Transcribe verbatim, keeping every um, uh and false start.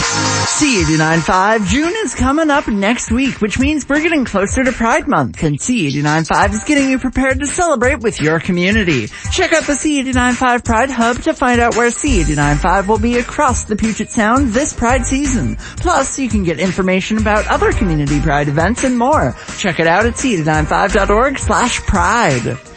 C eighty-nine point five, June is coming up next week, which means we're getting closer to Pride Month, and C eighty-nine point five is getting you prepared to celebrate with your community. Check out the C eighty-nine point five Pride Hub to find out where C eighty-nine point five will be across the Puget Sound this Pride season. Plus, you can get information about other community Pride events and more. Check it out at c eighty-nine point five dot org slash pride.